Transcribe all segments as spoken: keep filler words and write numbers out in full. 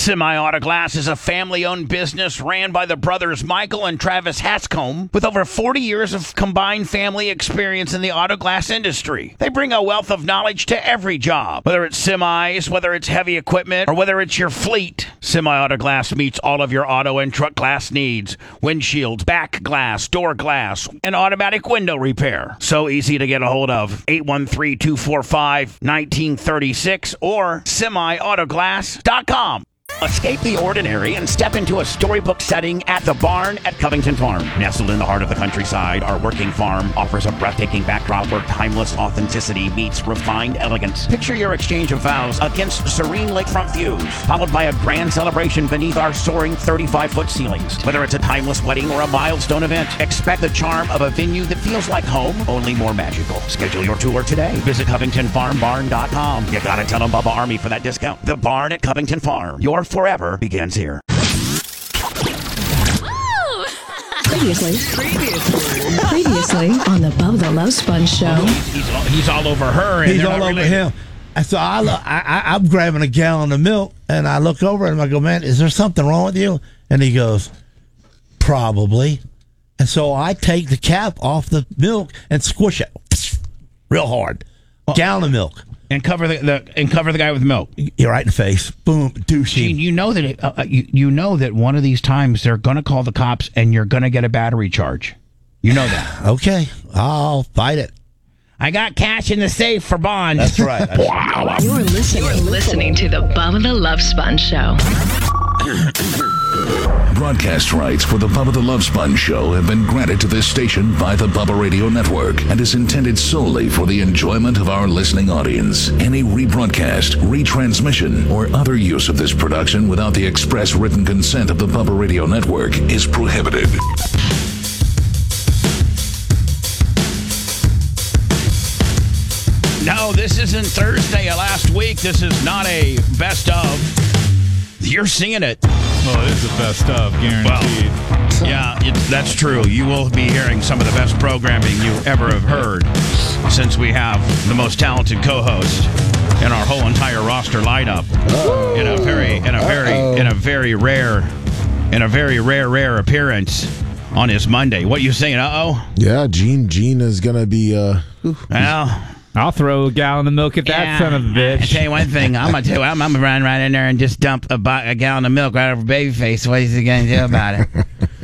Semi Auto Glass is a family-owned business ran by the brothers Michael and Travis Hatscombe with over forty years of combined family experience in the auto glass industry. They bring a wealth of knowledge to every job, whether it's semis, whether it's heavy equipment, or whether it's your fleet. Semi Auto Glass meets all of your auto and truck glass needs: windshields, back glass, door glass, and automatic window repair. So easy to get a hold of. eight one three, two four five, one nine three six or semi auto glass dot com. Escape the ordinary and step into a storybook setting at the Barn at Covington Farm. Nestled in the heart of the countryside, our working farm offers a breathtaking backdrop where timeless authenticity meets refined elegance. Picture your exchange of vows against serene lakefront views, followed by a grand celebration beneath our soaring thirty-five foot ceilings. Whether it's a timeless wedding or a milestone event, expect the charm of a venue that feels like home, only more magical. Schedule your tour today. Visit Covington Farm Barn dot com. You gotta tell them Bubba Army for that discount. The Barn at Covington Farm. Your forever begins here. Previously, previously, previously on the Bubba the Love Sponge show. He's all, he's all over her. And he's all over related. him. And so I, I, I, I'm grabbing a gallon of milk, and I look over and I go, "Man, is there something wrong with you?" And he goes, "Probably." And so I take the cap off the milk and squish it real hard. Well, gallon of milk. And cover the, the and cover the guy with milk. You're right in the face. Boom, douchey. Gene, you know that it, uh, you you know that one of these times they're going to call the cops and you're going to get a battery charge. You know that. Okay, I'll fight it. I got cash in the safe for bond. That's right. That's right. You're listening. You're listening to the Bubba the Love Sponge show. Broadcast rights for the Bubba the Love Sponge show have been granted to this station by the Bubba Radio Network and is intended solely for the enjoyment of our listening audience. Any rebroadcast, retransmission, or other use of this production without the express written consent of the Bubba Radio Network is prohibited. No, this isn't Thursday of last week. This is not a best of. You're singing it. Well, it is the best of, guaranteed. Well, yeah, it, that's true. You will be hearing some of the best programming you ever have heard, since we have the most talented co-host in our whole entire roster lineup. Uh-oh. In a very, in a very, Uh-oh. in a very rare, in a very rare, rare appearance on his Monday. What you saying? Uh oh. Yeah, Gene. Gene is gonna be. Uh, well. I'll throw a gallon of milk at that yeah, son of a bitch. I tell you one thing, I'm gonna tell you, I'm, I'm gonna run right in there and just dump a, a gallon of milk right over Babyface. What is he gonna do about it?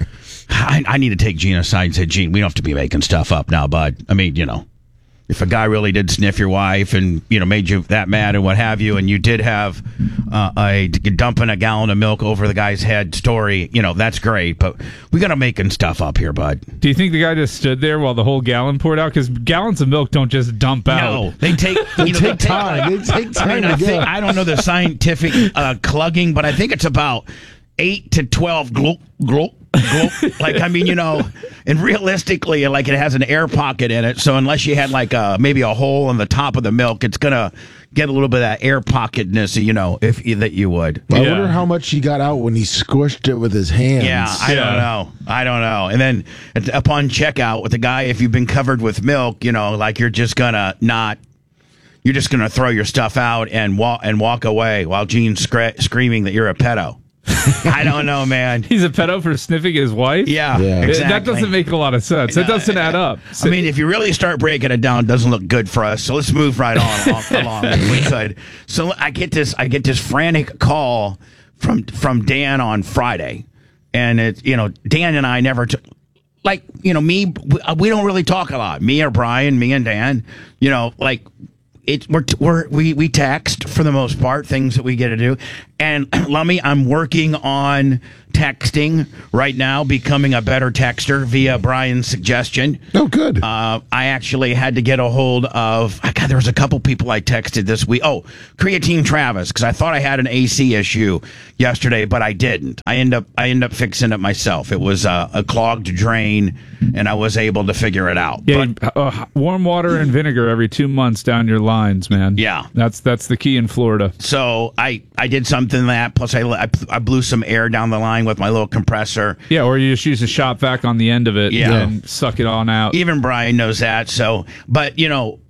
I, I need to take Gene aside and say, Gene, we don't have to be making stuff up now, bud. I mean, you know, if a guy really did sniff your wife and, you know, made you that mad and what have you, and you did have uh, a dumping a gallon of milk over the guy's head story, you know, that's great, but we gotta making stuff up here, bud. Do you think the guy just stood there while the whole gallon poured out? Because gallons of milk don't just dump out. No, they take, they you know, take they time. Take, they take time. I mean, I, think, I don't know the scientific uh, clugging, but I think it's about eight to twelve glop, glop, glop. Like, I mean, you know, and realistically, like, it has an air pocket in it, so unless you had, like, a, maybe a hole in the top of the milk, it's going to get a little bit of that air pocketness, you know, if that you would. I yeah. wonder how much he got out when he squished it with his hands. Yeah, I yeah. don't know. I don't know. And then upon checkout with the guy, if you've been covered with milk, you know, like, you're just going to not, you're just going to throw your stuff out and walk, and walk away while Gene's scra- screaming that you're a pedo. I don't know, man. He's a pedo for sniffing his wife? Yeah, yeah. exactly. That doesn't make a lot of sense. That doesn't add up. I mean, if you really start breaking it down, it doesn't look good for us. So let's move right on off along if we could. So I get this I get this frantic call from from Dan on Friday. And it, you know, Dan and I never took, like, you know, me, we don't really talk a lot. Me or Brian, me and Dan, you know, like, It, we're, we're, we we text for the most part, things that we get to do. And Lummy, I'm working on texting right now, becoming a better texter via Brian's suggestion. Oh, good. Uh, I actually had to get a hold of, God, there was a couple people I texted this week. Oh, Creatine Travis, because I thought I had an A C issue yesterday, but I didn't. I end up I end up fixing it myself. It was uh, a clogged drain, and I was able to figure it out. Yeah, but, uh, warm water and vinegar every two months down your lines, man. Yeah. That's that's the key in Florida. So I, I did something that, plus I, I, I blew some air down the line with my little compressor. Yeah, or you just use a shop vac on the end of it yeah. and suck it on out. Even Brian knows that. So, but, you know,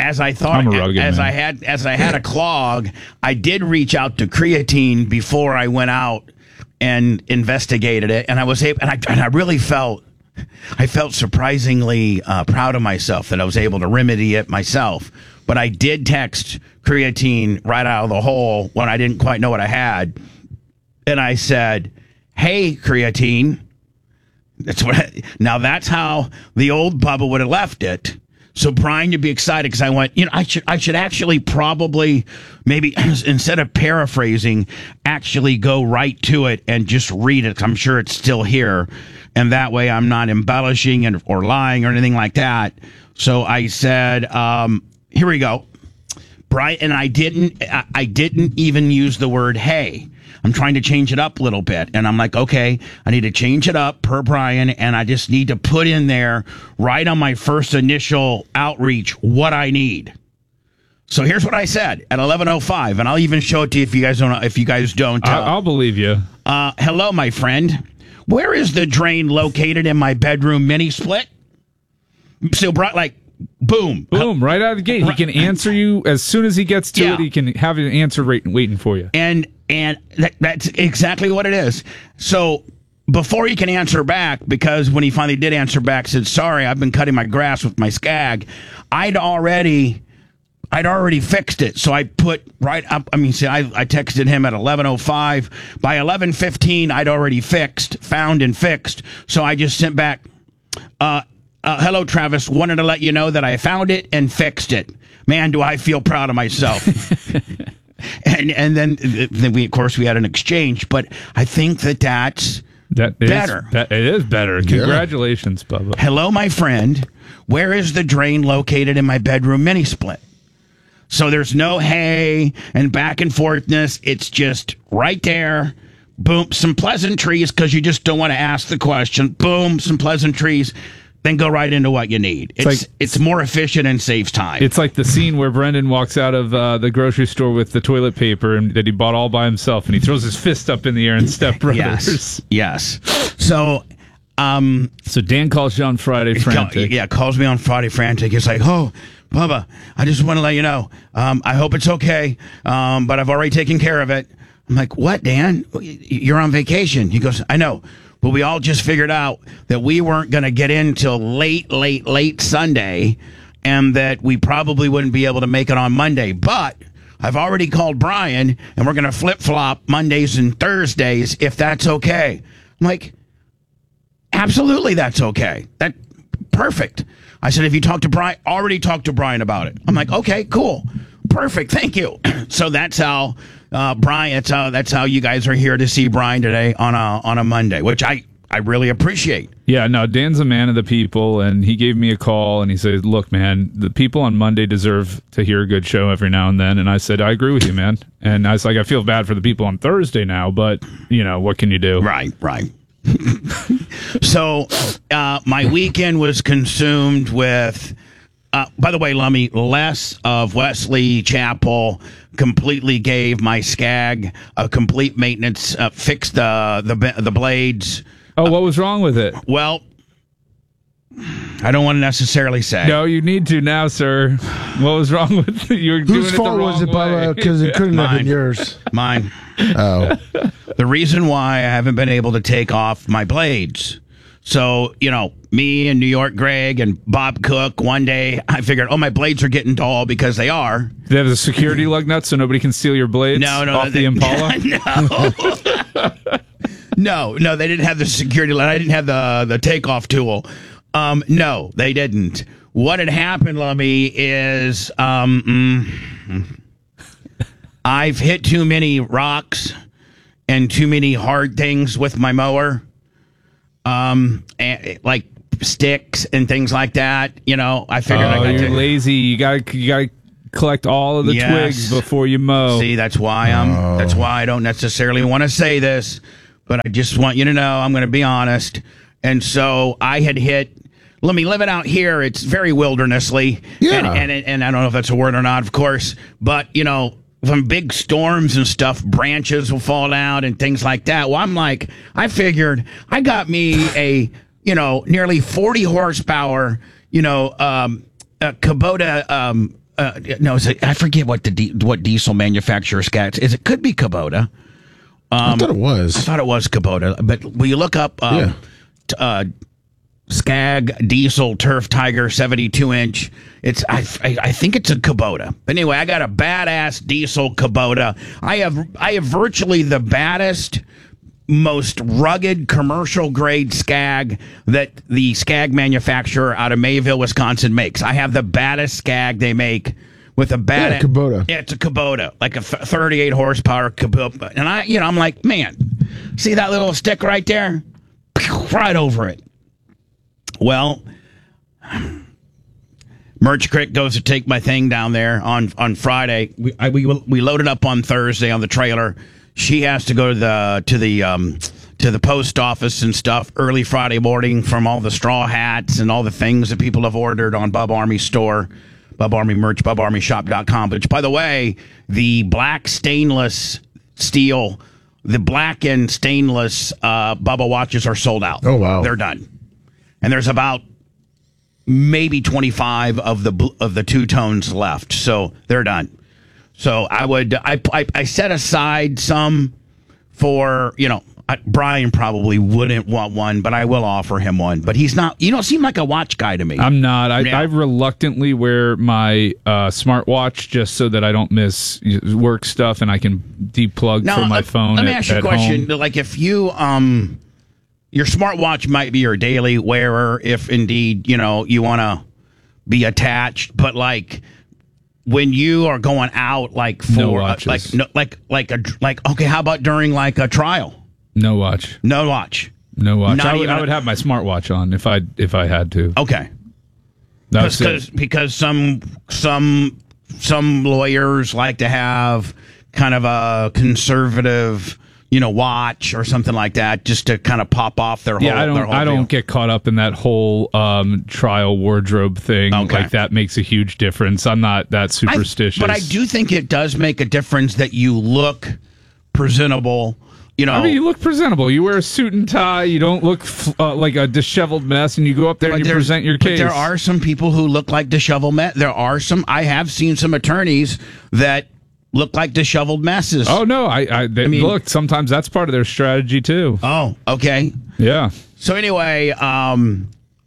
as I thought, I'm a rugged as man. I had, as I had a clog, I did reach out to creatine before I went out and investigated it, and I was able, and I, and I really felt, I felt surprisingly uh, proud of myself that I was able to remedy it myself. But I did text creatine right out of the hole when I didn't quite know what I had, and I said, "Hey, creatine." That's what. I, now that's how the old Bubba would have left it. So Brian, you'd be excited because I went, you know, I should I should actually probably maybe instead of paraphrasing, actually go right to it and just read it. 'Cause I'm sure it's still here, and that way I'm not embellishing and or lying or anything like that. So I said, um, here we go, Brian, and I didn't I, I didn't even use the word "hey." I'm trying to change it up a little bit. And I'm like, okay, I need to change it up per Brian. And I just need to put in there right on my first initial outreach what I need. So here's what I said at eleven oh five. And I'll even show it to you if you guys don't, if you guys don't. Uh, I, I'll believe you. Uh, hello, my friend. Where is the drain located in my bedroom mini split? So Brian, like, boom. Boom, right out of the gate. He can answer you as soon as he gets to Yeah. it. He can have an answer right, waiting for you. And and that, that's exactly what it is. So before he can answer back, because when he finally did answer back, said, "Sorry, I've been cutting my grass with my Skag," I'd already I'd already fixed it. So I put right up. I mean, see, I, I texted him at eleven oh five. By eleven fifteen, I'd already fixed, found and fixed. So I just sent back, uh, uh, hello, Travis. Wanted to let you know that I found it and fixed it. Man, do I feel proud of myself. And and then, then we of course we had an exchange, but I think that that's That is, better. That, it is better. Congratulations, Bubba. Hello, my friend. Where is the drain located in my bedroom mini split? So there's no hey and back and forthness. It's just right there. Boom, some pleasantries because you just don't want to ask the question. Boom, some pleasantries. Then go right into what you need. It's It's like- it's more efficient and saves time. It's like the scene where Brendan walks out of uh, the grocery store with the toilet paper and that he bought all by himself, and he throws his fist up in the air in Step Brothers. yes, yes. So, um, So Dan calls you on Friday, frantic. yeah, calls me on Friday frantic. It's like, oh, Bubba, I just want to let you know. Um, I hope it's okay, um, but I've already taken care of it. I'm like, what, Dan? You're on vacation. He goes, I know. But we all just figured out that we weren't going to get in till late, late, late Sunday, and that we probably wouldn't be able to make it on Monday. But I've already called Brian, and we're going to flip-flop Mondays and Thursdays if that's okay. I'm like, absolutely that's okay. That perfect. I said, if you talk to Brian, already talked to Brian about it. I'm like, okay, cool. Perfect. Thank you. So that's how uh, Brian, that's how, that's how you guys are here to see Brian today on a, on a Monday, which I, I really appreciate. Yeah, no, Dan's a man of the people, and he gave me a call, and he said, look, man, the people on Monday deserve to hear a good show every now and then. And I said, I agree with you, man. And I was like, I feel bad for the people on Thursday now, but, you know, what can you do? Right, right. So uh, my weekend was consumed with, uh, by the way, Lummy, Les of Wesley Chapel completely gave my Skag a complete maintenance, uh, fixed the, the, the blades. Oh, what was wrong with it? Well, I don't want to necessarily say. No, you need to now, sir. What was wrong with it? You were doing Whose it the fault was wrong it, Bubba? way. Because it couldn't have Mine. been yours. Mine. Oh. The reason why I haven't been able to take off my blades. So, you know, me and New York Greg and Bob Cook, one day I figured, oh, my blades are getting dull because they are. They have the security lug nuts so nobody can steal your blades No, no. off they- the Impala? no. no, no, they didn't have the security line. I didn't have the, the takeoff tool. Um, no, they didn't. What had happened, Lummy, is um, mm, I've hit too many rocks and too many hard things with my mower, um, and, like sticks and things like that. You know, I figured I Oh, got you're to lazy. You got you got to collect all of the Yes. twigs before you mow. See, that's why I'm. That's why I don't necessarily want to say this, but I just want you to know I'm going to be honest. And so I had hit. Let me live it out here. It's very wildernessly, Yeah. and, and and I don't know if that's a word or not, of course, but you know, from big storms and stuff, branches will fall out and things like that. Well, I'm like, I figured I got me a you know nearly forty horsepower, you know, um, a Kubota um, uh, no, is it, I forget what the di- what diesel manufacturer Skag is. It could be Kubota. I thought it was. I thought it was Kubota, but will you look up um, Yeah. t- uh, Skag Diesel Turf Tiger seventy-two inch? It's I, I I think it's a Kubota. But anyway, I got a badass diesel Kubota. I have I have virtually the baddest, most rugged commercial grade Skag that the Skag manufacturer out of Mayville, Wisconsin makes. I have the baddest Skag they make. With a bad Yeah, Kubota. Yeah, it's a Kubota, like a thirty-eight horsepower Kubota. And I, you know, I'm like, man, see that little stick right there? Right over it. Well, Merch Crick goes to take my thing down there on, on Friday. We, I, we we loaded up on Thursday on the trailer. She has to go to the to the um, to the post office and stuff early Friday morning from all the straw hats and all the things that people have ordered on Bub Army store. Bub Army merch, bub army shop dot com. Which, by the way, the black stainless steel, the black and stainless uh, Bubba watches are sold out. Oh, wow. They're done. And there's about maybe twenty-five of the bl- of the two tones left. So they're done. So I would, I, I, I set aside some for, you know, I, Brian probably wouldn't want one, but I will offer him one. But he's not, you don't seem like a watch guy to me. I'm not. I, Yeah. I reluctantly wear my uh, smartwatch just so that I don't miss work stuff and I can deplug Now, from my uh, phone. Let me at, ask you a at question. home. Like, if you, um, your smartwatch might be your daily wearer, if indeed, you know, you want to be attached, but like, when you are going out, like for No uh, watches. like no, like like a like okay, how about during like a trial? No watch. No watch. No watch. Not I would, even I a- would have my smartwatch on if I if I had to. Okay. That's Because it. because some some some lawyers like to have kind of a conservative, you know, watch or something like that, just to kind of pop off their whole. Yeah, I their don't. whole I don't deal. get caught up in that whole um, trial wardrobe thing. Okay. Like that makes a huge difference. I'm not that I- superstitious. but I do think it does make a difference that you look presentable. You know, I mean, you look presentable. You wear a suit and tie. You don't look f- uh, like a disheveled mess, and you go up there and you there's- present your but case. there are some people who look like disheveled mess. There are some. I have seen some attorneys that look like disheveled messes. Oh no! I, I, they, mean- look. Sometimes that's part of their strategy too. Oh, okay. Yeah. So anyway, um,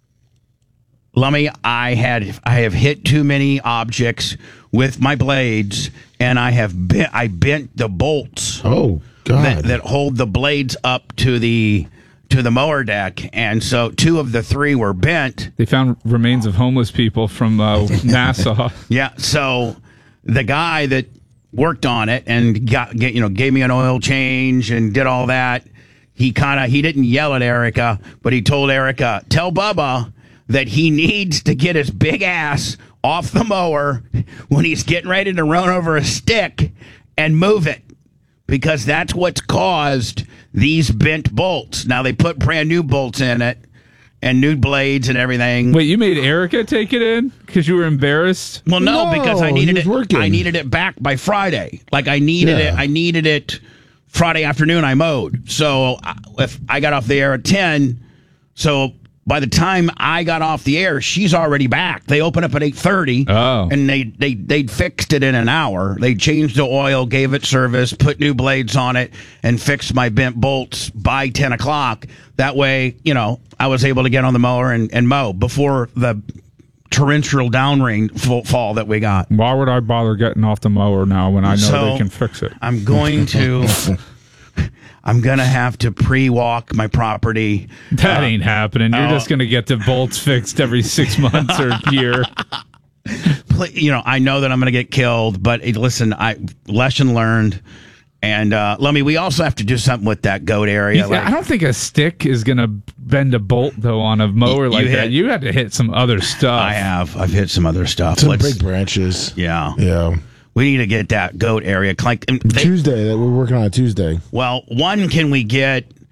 Lummy, I had I have hit too many objects with my blades, and I have bent I bent the bolts Oh, God. that, that hold the blades up to the to the mower deck, and so two of the three were bent. They found remains of homeless people from uh, Nassau. Yeah, so the guy that worked on it and got get, you know gave me an oil change and did all that. He kind of he didn't yell at Erica, but he told Erica, "Tell Bubba that he needs to get his big ass off the mower when he's getting ready to run over a stick and move it, because that's what's caused these bent bolts." Now they put brand new bolts in it and new blades and everything. Wait, you made Erica take it in because you were embarrassed? Well, no, No, because I he needed was it. working. I needed it back by Friday. Like I needed Yeah. it. I needed it Friday afternoon. I mowed. So I- if I got off the air at ten, so by the time I got off the air, she's already back. They open up at eight thirty. Oh. and they they they fixed it in an hour. They changed the oil, gave it service, put new blades on it, and fixed my bent bolts by ten o'clock. That way, you know, I was able to get on the mower and, and mow before the torrential downrain f- fall that we got. Why would I bother getting off the mower now when I know So, they can fix it? I'm going to. I'm gonna have to pre-walk my property. That ain't happening. You're oh. just going to get the bolts fixed every six months or a year. Pl- You know, I know that I'm gonna get killed, but eh, listen, I lesson learned. And uh, Lummy, we also have to do something with that goat area. You thi- I don't think a stick is going to bend a bolt, though, on a mower You like hit- that. You had to hit some other stuff. I have. I've hit some other stuff. Some Let's- big branches. yeah. Yeah. We need to get that goat area. Like, and they- Tuesday. That we're working on a Tuesday. well, one, can we get